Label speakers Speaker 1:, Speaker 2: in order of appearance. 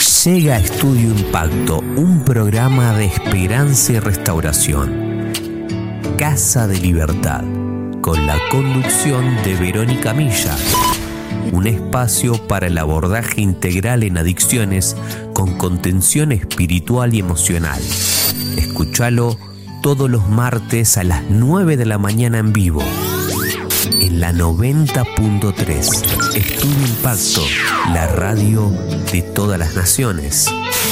Speaker 1: Llega Estudio Impacto, un programa de esperanza y restauración. Casa de Libertad, con la conducción de Verónica Milla. Un espacio para el abordaje integral en adicciones con contención espiritual y emocional. Escúchalo todos los martes a las 9 de la mañana en vivo. En la 90.3. Estudio Impacto, la radio de todas las naciones.